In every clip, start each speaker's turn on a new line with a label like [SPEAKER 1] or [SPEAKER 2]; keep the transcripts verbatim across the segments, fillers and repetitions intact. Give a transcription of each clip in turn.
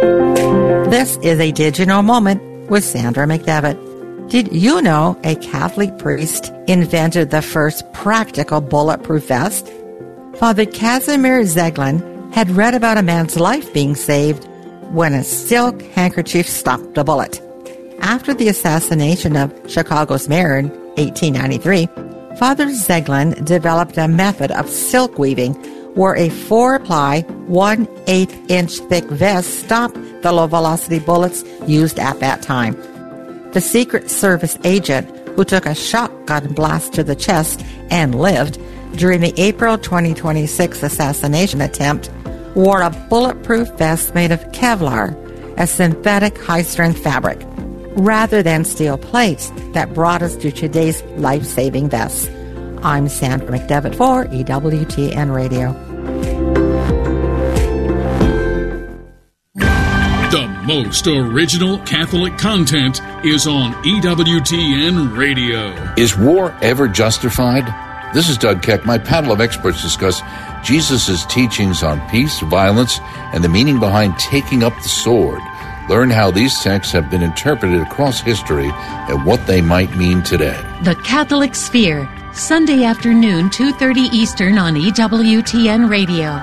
[SPEAKER 1] This is a Digital Moment with Sandra McDevitt. Did you know a Catholic priest invented the first practical bulletproof vest? Father Casimir Zeglin had read about a man's life being saved when a silk handkerchief stopped a bullet. After the assassination of Chicago's mayor in eighteen ninety-three, Father Zeglin developed a method of silk weaving where a four-ply, one-eighth inch thick vest stopped the low-velocity bullets used at that time. The Secret Service agent who took a shotgun blast to the chest and lived during the April twenty twenty-six assassination attempt wore a bulletproof vest made of Kevlar, a synthetic high-strength fabric, rather than steel plates that brought us to today's life-saving vests. I'm Sandra McDevitt for E W T N Radio.
[SPEAKER 2] The most original Catholic content is on E W T N Radio.
[SPEAKER 3] Is war ever justified? This is Doug Keck. My panel of experts discuss Jesus' teachings on peace, violence, and the meaning behind taking up the sword. Learn how these texts have been interpreted across history and what they might mean today.
[SPEAKER 4] The Catholic Sphere, Sunday afternoon, two thirty Eastern on E W T N Radio.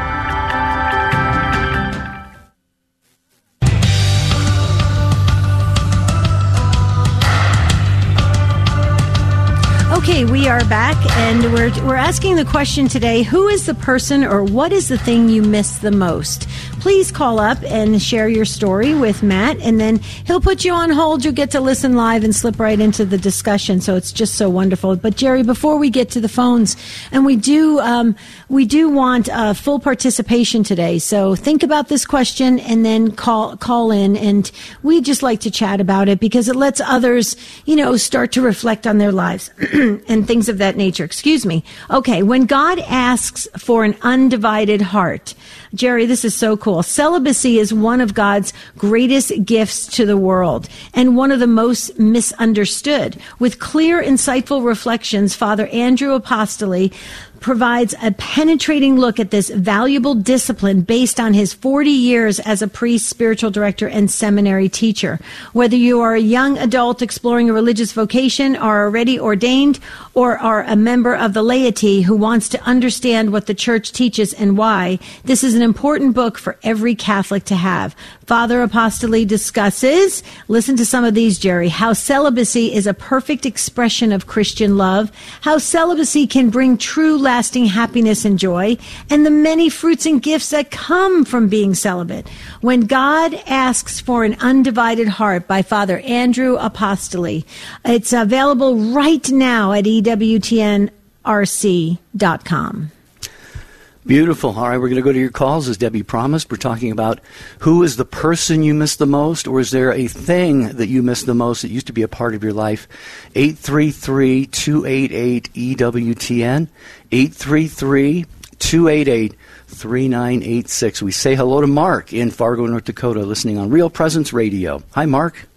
[SPEAKER 5] Okay, we are back, and we're we're asking the question today, who is the person or what is the thing you miss the most? Please call up and share your story with Matt, and then he'll put you on hold. You'll get to listen live and slip right into the discussion, so it's just so wonderful. But, Jerry, before we get to the phones, and we do um, we do want uh, full participation today, so think about this question and then call call in, and we just like to chat about it because it lets others, you know, start to reflect on their lives and things of that nature. Excuse me. Okay, when God asks for an undivided heart, Jerry, this is so cool. Celibacy is one of God's greatest gifts to the world and one of the most misunderstood. With clear, insightful reflections, Father Andrew Apostoli provides a penetrating look at this valuable discipline based on his forty years as a priest, spiritual director, and seminary teacher. Whether you are a young adult exploring a religious vocation, are already ordained, or are a member of the laity who wants to understand what the church teaches and why, this is an important book for every Catholic to have. Father Apostoli discusses, listen to some of these, Jerry, how celibacy is a perfect expression of Christian love, how celibacy can bring true lasting happiness and joy, and the many fruits and gifts that come from being celibate. When God Asks for an Undivided Heart by Father Andrew Apostoli. It's available right now at E W T N R C dot com.
[SPEAKER 6] Beautiful. All right, we're going to go to your calls, as Debbie promised. We're talking about who is the person you miss the most, or is there a thing that you miss the most that used to be a part of your life? eight three three, two eight eight, E W T N, eight three three, two eight eight, three nine eight six. We say hello to Mark in Fargo, North Dakota, listening on Real Presence Radio. Hi, Mark.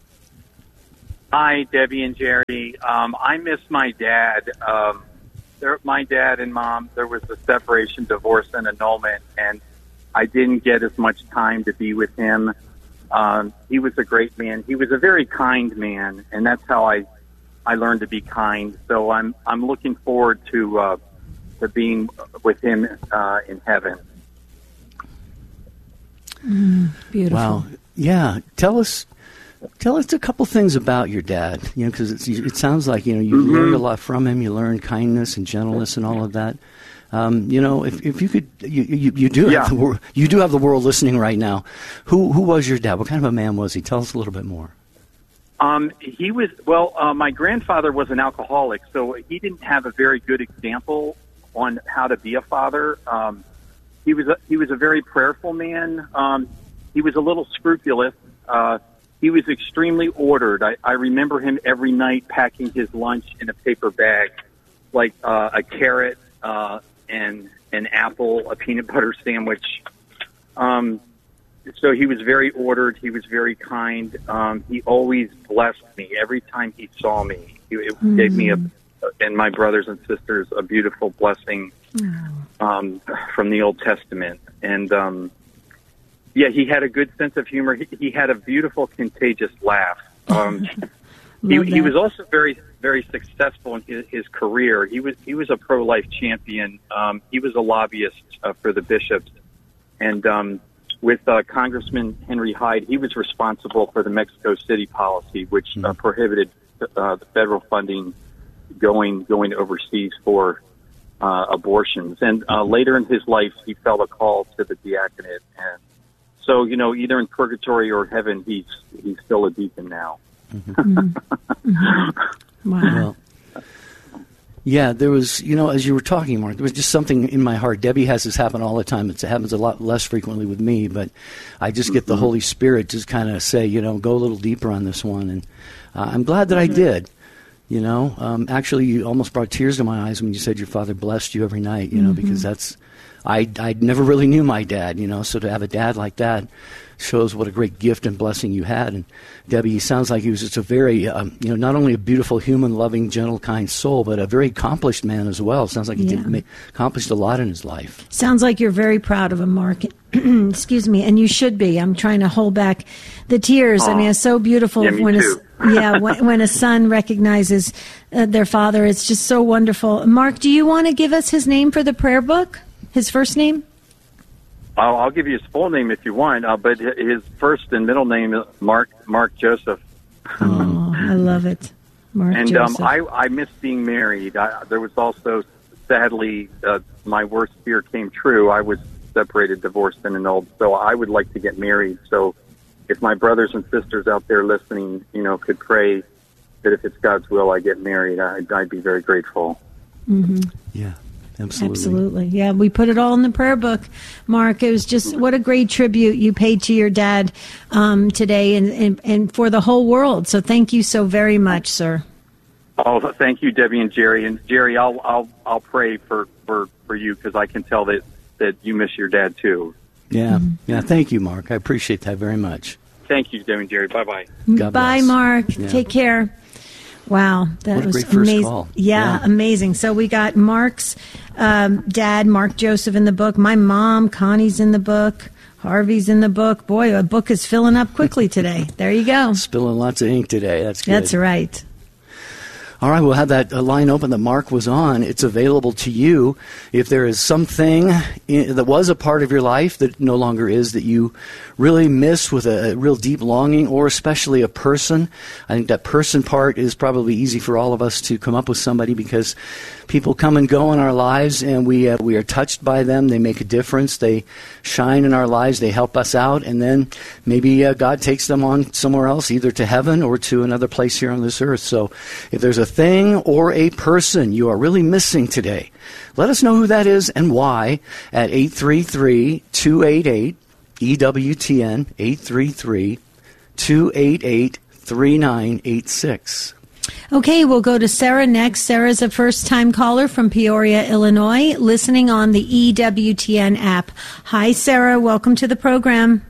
[SPEAKER 7] Hi, Debbie and Jerry. Um, I miss my dad. Um, there, my dad and mom, there was a separation, divorce, and annulment, and I didn't get as much time to be with him. Um, he was a great man. He was a very kind man, and that's how I, I learned to be kind. So I'm I'm looking forward to uh, to being with him uh, in heaven.
[SPEAKER 5] Mm, beautiful.
[SPEAKER 6] Wow. Yeah. Tell us. Tell us a couple things about your dad, you know, because it sounds like, you know, you mm-hmm. learned a lot from him. You learned kindness and gentleness and all of that. Um, you know, if if you could, you you, you do
[SPEAKER 7] yeah.
[SPEAKER 6] have the world, you do have the world listening right now. Who who was your dad? What kind of a man was he? Tell us a little bit more.
[SPEAKER 7] Um, he was well. Uh, my grandfather was an alcoholic, so he didn't have a very good example on how to be a father. Um, he was a, he was a very prayerful man. Um, he was a little scrupulous. Uh, He was extremely ordered. I, I remember him every night packing his lunch in a paper bag, like uh, a carrot uh, and an apple, a peanut butter sandwich. Um, so he was very ordered. He was very kind. Um, he always blessed me every time he saw me. He, it mm. gave me, a, and my brothers and sisters, a beautiful blessing um, from the Old Testament. And um Yeah, he had a good sense of humor. He, he had a beautiful, contagious laugh. Um, he, he was also very, very successful in his, his career. He was he was a pro-life champion. Um, he was a lobbyist uh, for the bishops, and um, with uh, Congressman Henry Hyde, he was responsible for the Mexico City policy, which uh, prohibited uh, the federal funding going going overseas for uh, abortions. And uh, later in his life, he felt a call to the diaconate, and so, you know, either in purgatory or heaven, he's he's still a deacon now.
[SPEAKER 5] Mm-hmm. Mm-hmm. Wow.
[SPEAKER 6] Well, yeah, there was, you know, as you were talking, Mark, there was just something in my heart. Debbie has this happen all the time. It's, it happens a lot less frequently with me, but I just get the mm-hmm. Holy Spirit just kind of say, you know, go a little deeper on this one. And uh, I'm glad that mm-hmm. I did. You know, um, actually, you almost brought tears to my eyes when you said your father blessed you every night, you know, mm-hmm. because that's, I, I never really knew my dad, you know, so to have a dad like that shows what a great gift and blessing you had. And Debbie, he sounds like he was just a very, um, you know, not only a beautiful, human, loving, gentle, kind soul, but a very accomplished man as well. Sounds like he yeah. did make, accomplished a lot in his life.
[SPEAKER 5] Sounds like you're very proud of him, Mark. Excuse me, and you should be. I'm trying to hold back the tears. Aww. I mean, it's so beautiful
[SPEAKER 7] yeah,
[SPEAKER 5] when a, yeah, when, when a son recognizes uh, their father. It's just so wonderful. Mark, do you want to give us his name for the prayer book? His first name?
[SPEAKER 7] I'll, I'll give you his full name if you want, uh, but his first and middle name is Mark Mark Joseph.
[SPEAKER 5] Oh, I love it, Mark
[SPEAKER 7] and
[SPEAKER 5] Joseph.
[SPEAKER 7] um, I I miss being married. I, there was also, sadly, uh, my worst fear came true. I was separated, divorced, and annulled. So I would like to get married. So if my brothers and sisters out there listening, you know, could pray that if it's God's will, I get married, I'd, I'd be very grateful.
[SPEAKER 5] Mm-hmm.
[SPEAKER 6] Yeah. Absolutely.
[SPEAKER 5] Absolutely. Yeah, we put it all in the prayer book, Mark. It was just what a great tribute you paid to your dad um, today and, and, and for the whole world. So thank you so very much, sir.
[SPEAKER 7] Oh, thank you, Debbie and Jerry. And Jerry, I'll I'll I'll pray for, for, for you because I can tell that, that you miss your dad too.
[SPEAKER 6] Yeah. Mm-hmm. Yeah. Thank you, Mark. I appreciate that very much.
[SPEAKER 7] Thank you, Debbie and Jerry. Bye-bye.
[SPEAKER 6] God
[SPEAKER 5] Bye,
[SPEAKER 6] bless.
[SPEAKER 5] Mark.
[SPEAKER 6] Yeah.
[SPEAKER 5] Take care. Wow, that
[SPEAKER 6] what a
[SPEAKER 5] was
[SPEAKER 6] great first
[SPEAKER 5] amazing.
[SPEAKER 6] Call.
[SPEAKER 5] Yeah, yeah, amazing. So we got Mark's um, dad, Mark Joseph, in the book. My mom, Connie's in the book. Harvey's in the book. Boy, a book is filling up quickly today. There you go.
[SPEAKER 6] Spilling lots of ink today. That's good.
[SPEAKER 5] That's right.
[SPEAKER 6] All right, we'll have that uh, line open that Mark was on. It's available to you. If there is something in, that was a part of your life that no longer is, that you really miss with a, a real deep longing, or especially a person, I think that person part is probably easy for all of us to come up with somebody, because people come and go in our lives, and we uh, we are touched by them. They make a difference. They shine in our lives. They help us out, and then maybe uh, God takes them on somewhere else, either to heaven or to another place here on this earth. So if there's a thing or a person you are really missing today, let us know who that is and why at eight three three, two eight eight, E W T N, eight three three, two eight eight, three nine eight six.
[SPEAKER 5] Okay, we'll go to Sarah next. Sarah's a first-time caller from Peoria, Illinois, listening on the E W T N app. Hi, Sarah. Welcome to the program.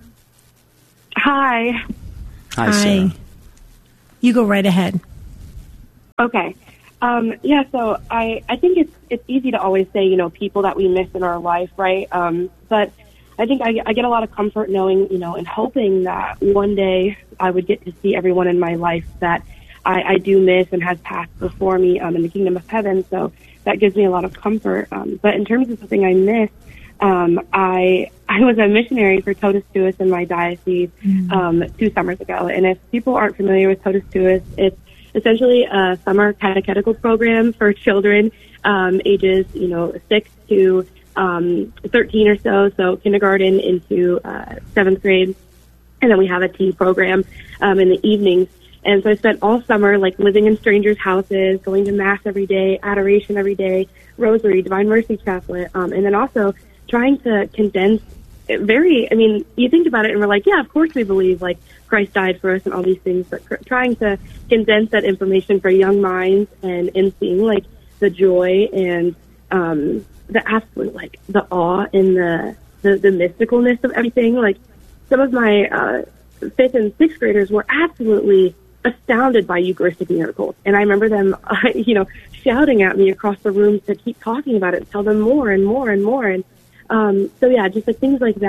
[SPEAKER 8] Hi.
[SPEAKER 6] Hi, Sarah.
[SPEAKER 5] You go right ahead.
[SPEAKER 8] Okay. Um, yeah, so I, I think it's it's easy to always say, you know, people that we miss in our life, right? Um, but I think I, I get a lot of comfort knowing, you know, and hoping that one day I would get to see everyone in my life that I, I do miss and has passed before me um, in the kingdom of heaven. So that gives me a lot of comfort. Um, but in terms of the thing I miss, um, I I was a missionary for Totus Tuus in my diocese mm-hmm. um, two summers ago. And if people aren't familiar with Totus Tuus, it's essentially a summer catechetical program for children um, ages, you know, six to um, thirteen or so, so kindergarten into uh, seventh grade. And then we have a teen program um, in the evenings. And so I spent all summer, like, living in strangers' houses, going to Mass every day, adoration every day, rosary, Divine Mercy Chaplet, um, and then also trying to condense very, I mean, you think about it and we're like, yeah, of course we believe, like, Christ died for us and all these things, but cr- trying to condense that information for young minds and, and seeing, like, the joy and um, the absolute, like, the awe and the, the, the mysticalness of everything. Like, some of my uh, fifth and sixth graders were absolutely astounded by Eucharistic miracles. And I remember them, uh, you know, shouting at me across the room to keep talking about it and tell them more and more and more. And um, so, yeah, just like things like that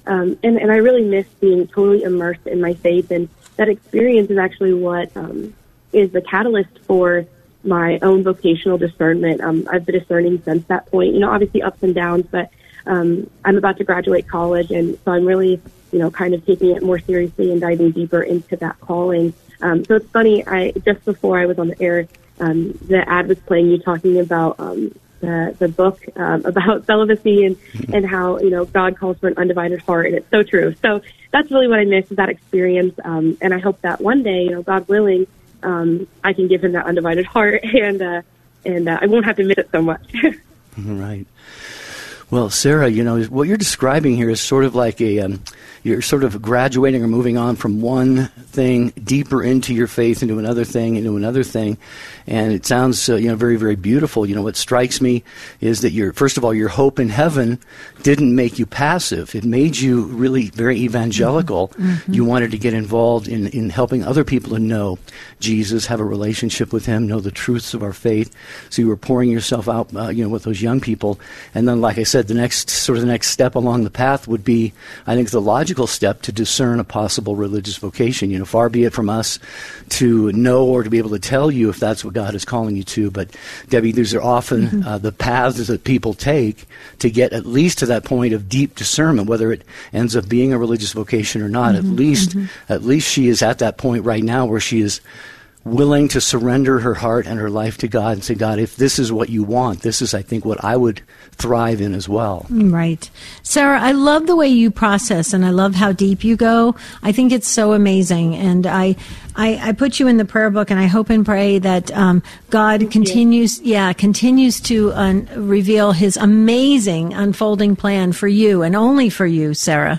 [SPEAKER 8] Um, and, and I really miss being totally immersed in my faith. And that experience is actually what um, is the catalyst for my own vocational discernment. Um, I've been discerning since that point, you know, obviously ups and downs, but um, I'm about to graduate college. And so I'm really, you know, kind of taking it more seriously and diving deeper into that calling. Um, so it's funny, I just before I was on the air, um, the ad was playing you talking about um, the, the book um, about celibacy and, and how, you know, God calls for an undivided heart, and it's so true. So that's really what I miss is that experience, um, and I hope that one day, you know, God willing, um, I can give him that undivided heart, and uh, and uh, I won't have to miss it so much.
[SPEAKER 6] Right. Well, Sarah, you know, what you're describing here is sort of like a, um, you're sort of graduating or moving on from one thing deeper into your faith, into another thing, into another thing. And it sounds, uh, you know, very, very beautiful. You know, what strikes me is that your, first of all, your hope in heaven didn't make you passive. It made you really very evangelical. Mm-hmm. You wanted to get involved in, in helping other people to know Jesus, have a relationship with him, know the truths of our faith. So you were pouring yourself out, uh, you know, with those young people. And then, like I said, the next sort of the next step along the path would be, I think, the logical step to discern a possible religious vocation. You know, far be it from us to know or to be able to tell you if that's what God is calling you to. But Debbie, these are often mm-hmm. uh, the paths that people take to get at least to that point of deep discernment, whether it ends up being a religious vocation or not. Mm-hmm. At least, mm-hmm. at least she is at that point right now where she is willing to surrender her heart and her life to God and say, God, if this is what you want, this is, I think, what I would thrive in as well.
[SPEAKER 5] Right. Sarah, I love the way you process, and I love how deep you go. I think it's so amazing. And I I, I put you in the prayer book, and I hope and pray that um, God Thank continues, you. yeah, continues to uh, reveal his amazing unfolding plan for you, and only for you, Sarah.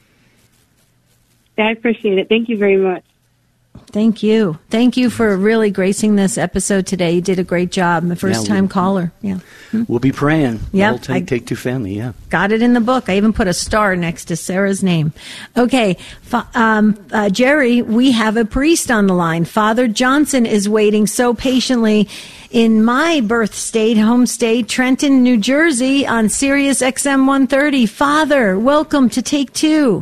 [SPEAKER 8] I appreciate it. Thank you very much.
[SPEAKER 5] Thank you. Thank you for really gracing this episode today. You did a great job. I'm a first-time yeah, caller. Yeah.
[SPEAKER 6] Hmm? We'll be praying.
[SPEAKER 5] Yeah.
[SPEAKER 6] We'll take, take two family, yeah.
[SPEAKER 5] Got it in the book. I even put a star next to Sarah's name. Okay. Um, uh, Jerry, we have a priest on the line. Father Johnson is waiting so patiently in my birth state, home state, Trenton, New Jersey, on Sirius X M one thirty. Father, welcome to Take Two.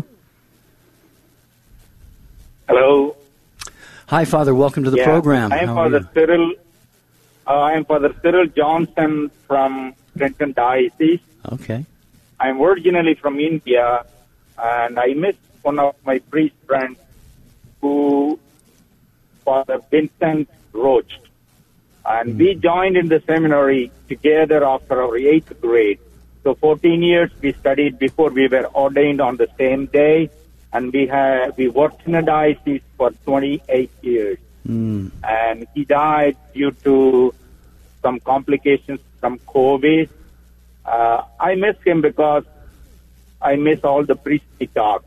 [SPEAKER 9] Hello.
[SPEAKER 6] Hi, Father. Welcome to the
[SPEAKER 9] yeah,
[SPEAKER 6] program.
[SPEAKER 9] I am
[SPEAKER 6] How
[SPEAKER 9] Father Cyril. Uh, I am Father Cyril Johnson from Trenton Diocese.
[SPEAKER 6] Okay.
[SPEAKER 9] I am originally from India, and I met one of my priest friends, who Father Vincent Roach, and mm. we joined in the seminary together after our eighth grade. So fourteen years we studied before we were ordained on the same day. And we had we worked in a diocese for twenty-eight years. Mm. And he died due to some complications from COVID. Uh, I miss him because I miss all the priestly talk.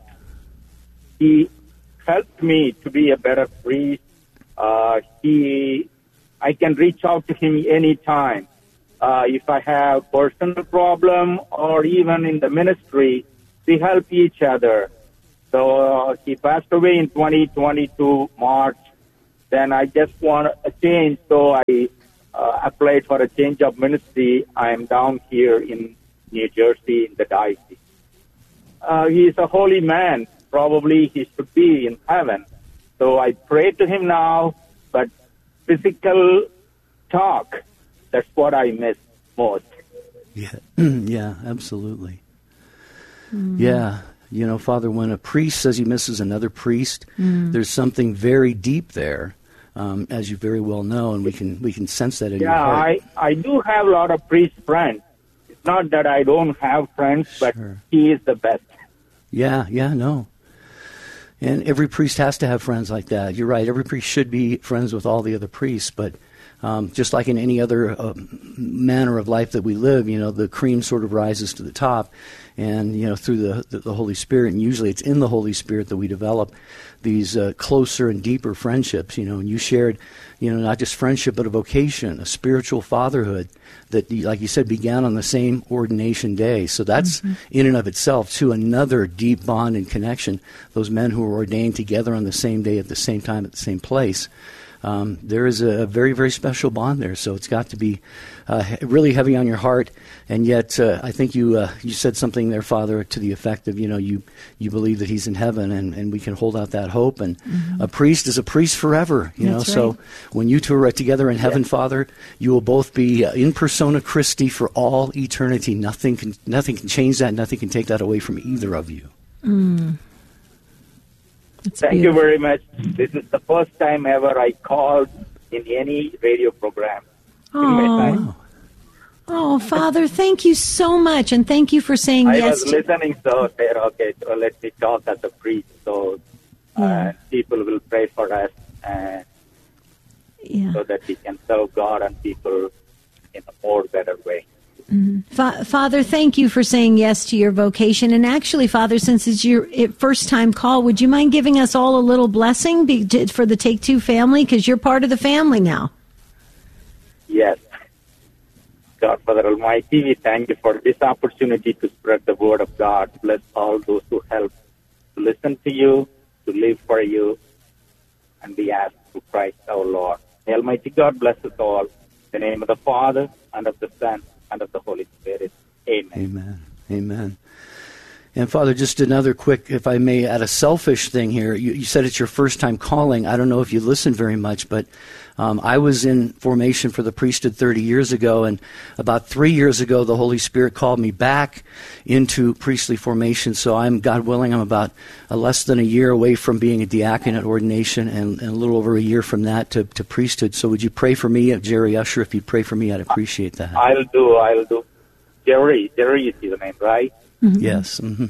[SPEAKER 9] He helped me to be a better priest. Uh, he, I can reach out to him anytime. Uh, if I have personal problem or even in the ministry, we help each other. So uh, he passed away in twenty twenty-two, March. Then I just want a change, so I uh, applied for a change of ministry. I am down here in New Jersey in the diocese. Uh, he is a holy man. Probably he should be in heaven. So I pray to him now, but physical talk, that's what I miss most.
[SPEAKER 6] Yeah, yeah, absolutely. Mm. Yeah. You know, Father, when a priest says he misses another priest, mm. there's something very deep there, um, as you very well know, and we can we can sense that in
[SPEAKER 9] yeah,
[SPEAKER 6] your heart.
[SPEAKER 9] Yeah, I, I do have a lot of priest friends. It's not that I don't have friends, but sure. He is the best.
[SPEAKER 6] Yeah, yeah, no. And every priest has to have friends like that. You're right. Every priest should be friends with all the other priests, but Um, just like in any other uh, manner of life that we live, you know, the cream sort of rises to the top, and, you know, through the, the, the Holy Spirit, and usually it's in the Holy Spirit that we develop these uh, closer and deeper friendships, you know, and you shared, you know, not just friendship, but a vocation, a spiritual fatherhood that, like you said, began on the same ordination day. So that's mm-hmm. in and of itself, too, another deep bond and connection, those men who were ordained together on the same day at the same time at the same place. um, there is a very, very special bond there. So it's got to be uh, really heavy on your heart. And yet, uh, I think you uh, you said something there, Father, to the effect of, you know, you, you believe that he's in heaven, and, and we can hold out that hope. And mm-hmm. a priest is a priest forever, you That's know. Right. So when you two are together in heaven, yeah. Father, you will both be uh, in persona Christi for all eternity. Nothing can nothing can change that. Nothing can take that away from either of you.
[SPEAKER 5] Mm.
[SPEAKER 9] Thank beautiful. you very much. This is the first time ever I called in any radio program.
[SPEAKER 5] Oh, oh, Father, thank you so much, and thank you for saying
[SPEAKER 9] I
[SPEAKER 5] yes.
[SPEAKER 9] I was listening, so I said, okay, so let me talk as a priest, so uh, yeah. people will pray for us, and
[SPEAKER 5] yeah.
[SPEAKER 9] so that we can serve God and people in a more better way.
[SPEAKER 5] Mm-hmm. Fa- Father, thank you for saying yes to your vocation. And actually, Father, since it's your first time call, would you mind giving us all a little blessing be- for the Take Two family? Because you're part of the family now.
[SPEAKER 9] Yes. God, Father Almighty, we thank you for this opportunity to spread the word of God. Bless all those who help to listen to you, to live for you, and we ask through Christ our Lord. May Almighty God bless us all. In the name of the Father, and of the Son, and of the Holy Spirit. Amen.
[SPEAKER 6] Amen. Amen. And Father, just another quick, if I may add a selfish thing here. You, you said it's your first time calling. I don't know if you listened very much, but um, I was in formation for the priesthood thirty years ago, and about three years ago, the Holy Spirit called me back into priestly formation. So I'm, God willing, I'm about uh, less than a year away from being a diaconate ordination, and, and a little over a year from that to, to priesthood. So would you pray for me, Jerry Usher? If you'd pray for me, I'd appreciate that.
[SPEAKER 9] I'll do, I'll do. Jerry, Jerry is your name, right?
[SPEAKER 6] Mm-hmm. Yes. Mm-hmm.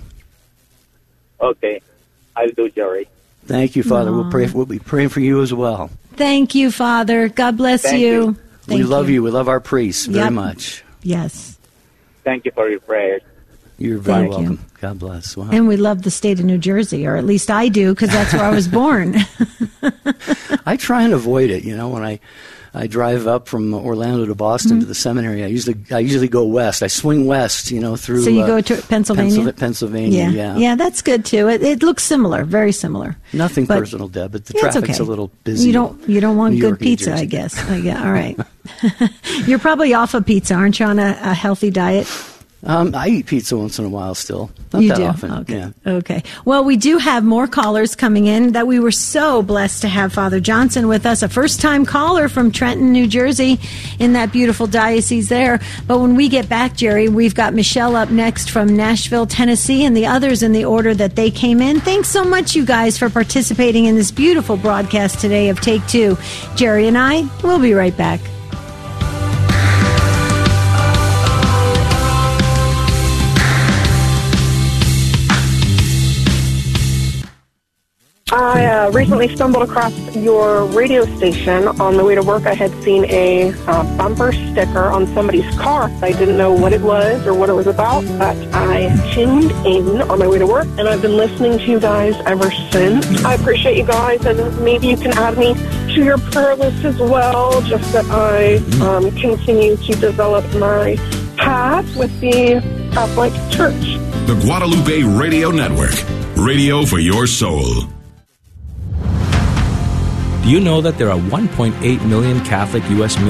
[SPEAKER 9] Okay, I'll do, Jerry.
[SPEAKER 6] Thank you, Father. Aww. We'll pray. We'll be praying for you as well.
[SPEAKER 5] Thank you, Father. God bless
[SPEAKER 9] Thank
[SPEAKER 5] you.
[SPEAKER 9] you.
[SPEAKER 5] Thank
[SPEAKER 6] we love
[SPEAKER 5] you.
[SPEAKER 6] you. We love our priests very
[SPEAKER 5] yep.
[SPEAKER 6] much.
[SPEAKER 5] Yes.
[SPEAKER 9] Thank you for your prayers.
[SPEAKER 6] You're very
[SPEAKER 5] Thank
[SPEAKER 6] welcome.
[SPEAKER 5] You.
[SPEAKER 6] God bless. Wow.
[SPEAKER 5] And we love the state of New Jersey, or at least I do, because that's where I was born.
[SPEAKER 6] I try and avoid it. You know, when I. I drive up from Orlando to Boston mm-hmm. to the seminary. I usually I usually go west. I swing west, you know, through.
[SPEAKER 5] So you
[SPEAKER 6] uh,
[SPEAKER 5] go to Pennsylvania.
[SPEAKER 6] Pennsylvania, Pennsylvania
[SPEAKER 5] yeah.
[SPEAKER 6] yeah,
[SPEAKER 5] yeah, that's good too. It, it looks similar, very similar.
[SPEAKER 6] Nothing
[SPEAKER 5] but
[SPEAKER 6] personal, Deb, but the
[SPEAKER 5] yeah,
[SPEAKER 6] traffic's
[SPEAKER 5] okay.
[SPEAKER 6] a little busy.
[SPEAKER 5] You don't you don't want
[SPEAKER 6] New
[SPEAKER 5] good
[SPEAKER 6] York,
[SPEAKER 5] pizza, I guess. I guess. All right. You're probably off of pizza, aren't you? On a, a healthy diet.
[SPEAKER 6] Um, I eat pizza once in a while still. Not
[SPEAKER 5] you
[SPEAKER 6] that
[SPEAKER 5] do?
[SPEAKER 6] often.
[SPEAKER 5] Okay.
[SPEAKER 6] Yeah.
[SPEAKER 5] Okay. Well, we do have more callers coming in that we were so blessed to have Father Johnson with us, a first-time caller from Trenton, New Jersey, in that beautiful diocese there. But when we get back, Jerry, we've got Michelle up next from Nashville, Tennessee, and the others in the order that they came in. Thanks so much, you guys, for participating in this beautiful broadcast today of Take Two. Jerry and I will be right back.
[SPEAKER 10] I uh, recently stumbled across your radio station. On the way to work, I had seen a uh, bumper sticker on somebody's car. I didn't know what it was or what it was about, but I tuned in on my way to work, and I've been listening to you guys ever since. I appreciate you guys, and maybe you can add me to your prayer list as well, just that I um, continue to develop my path with the Catholic Church.
[SPEAKER 11] The Guadalupe Radio Network. Radio for your soul.
[SPEAKER 12] Do you know that there are one point eight million Catholic U S